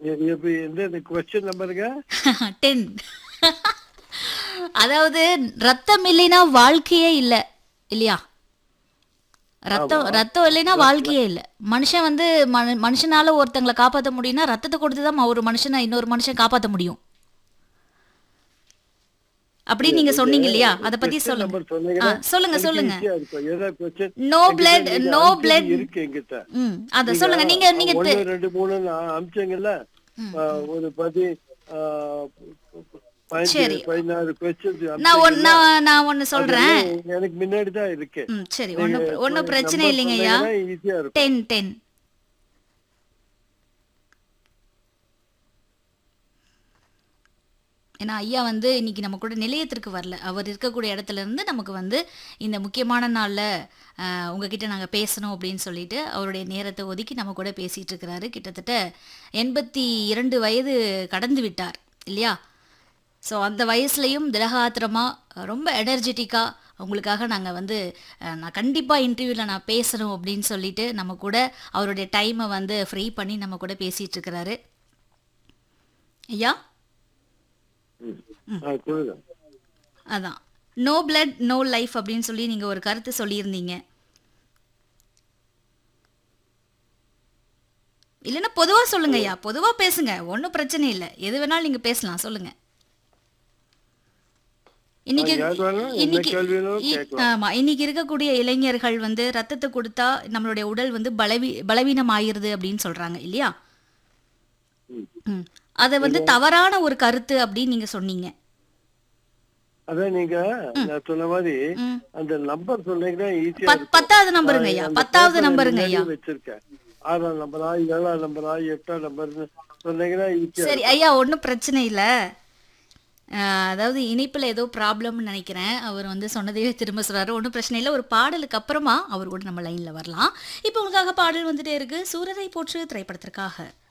எப்படி எந்த கொஸ்டின் நம்பருங்க? 10. அதாவது ரத்தம் இல்லைன்னா வாழ்க்கையே இல்ல இல்லையா? ஆமா. ரத்தம் இல்லைன்னா ரத்ன வாழ்க்கையே இல்ல. மனுஷன் வந்து மனுஷனால ஒருத்தங்கள காப்பாத்த முடியும்னா ரத்தத்தை கொடுத்து தான் ஒரு மனுஷனை இன்னொரு மனுஷன் காப்பாத்த முடியும். அப்படி இல்ல நீங்க நீங்க சொன்னீங்க இல்லையா? அத பத்தி கொஸ்டின் சொல்லுங்க. நம்பர் சொன்னீங்கன்னா சொல்லுங்க எனக்கு சொல்லுங்க. ஈஸியா இருக்கும். ஏன்னா கொஸ்டின் நோ என்கிட்ட பிளட் நீங்க நோ அனுப்பிச்சது பிளட். இருக்கு என்கிட்ட. அத நீங்க சொல்லுங்க. நீங்க நீங்க 1 2 3 அனுப்பிச்சீங்கல்ல. ம், ம். ஒரு 15 சரி. 16 கொஸ்டின்ஸ் நான் அனுப்பிச்சீங்கல்ல. நான் ஒண்ணு சொல்றேன். அதெல்லாம் எனக்கு முன்னாடி தான் இருக்கு. சரி. நீங்க ஒண்ணும் பிரச்சனை நம்பர் இல்லைங்கய்யா. சொன்னீங்கன்னா ஈஸியா இருக்கும். 10 10. ஏன்னா ஐயா வந்து இன்னைக்கு நம்ம கூட நிலையத்திற்கு வரல. அவர் இருக்கக்கூடிய இடத்துல இருந்து நமக்கு வந்து இந்த முக்கியமான நாள்ல உங்ககிட்ட நாங்க பேசணும் அப்படின்னு சொல்லிட்டு அவருடைய நேரத்தை ஒதுக்கி நம்ம கூட பேசிட்டு இருக்கிறாரு. கிட்டத்தட்ட 82 வயது கடந்து விட்டார் இல்லையா? ஸோ அந்த வயசுலயும் திடகாத்திரமா ரொம்ப எனர்ஜெட்டிக்கா உங்களுக்காக நாங்கள் வந்து நான் கண்டிப்பாக இன்டர்வியூவில் நான் பேசணும் அப்படின்னு சொல்லிட்டு நம்ம கூட அவருடைய டைமை வந்து ஃப்ரீ பண்ணி நம்ம கூட பேசிட்டு இருக்கிறாரு. ஐயா சொல்லுங்க. அதான் நோ பிளட் நோ லைஃப் அப்படின்னு சொல்லி நீங்கள் ஒரு கருத்து சொல்லியிருந்தீங்க. இல்லைன்னா பொதுவாக சொல்லுங்க ஐயா, பொதுவாக பேசுங்க, ஒன்றும் பிரச்சனை இல்லை, எது வேணாலும் நீங்கள் பேசலாம், சொல்லுங்க. இன்னைக்கு யார் வேணாலும் என்ன இன்னைக்கு கேள்வினாலும் கேட்கலாம். ஆமா, இன்னைக்கு இருக்கக்கூடிய இளைஞர்கள் வந்து ரத்தத்தை கொடுத்தா நம்மளுடைய உடல் வந்து பலவீனம் ஆயிருது அப்படின்னு சொல்றாங்க இல்லையா? ம். அதை வந்து தவறான ஒரு கருத்து அப்படின்னு நீங்க சொன்னீங்க. அதான் நீங்க நான் சொன்ன மாதிரி ம். அந்த நம்பர் சொன்னீங்கன்னா ஈஸியா இருக்கும். 10வது நம்பருங்க ஐயா, அந்த 10வது பேப்பரை நம்பருங்க ஐயா. முன்னாடியே வச்சிருக்கேன். 6ஆம் நம்பரா 7ஆம் நம்பரா 8ஆம் நம்பர்னு சொன்னீங்கன்னா ஈஸியா சரி இருக்கும். ஐயா, ஒன்றும் பிரச்சனை இல்லை. அதாவது இணைப்பில் ஏதோ ப்ராப்ளம்னு நினைக்கிறேன். அவர் வந்து சொன்னதையே திரும்ப சொல்றாரு. ஒன்றும் பிரச்சனை இல்லை. ஒரு பாடலுக்கு அப்புறமா அவர் கூட நம்ம லைனில் வரலாம். இப்போ உங்களுக்காக பாடல் வந்துட்டே இருக்கு. சூரரை போற்று திரைப்படத்திற்காக.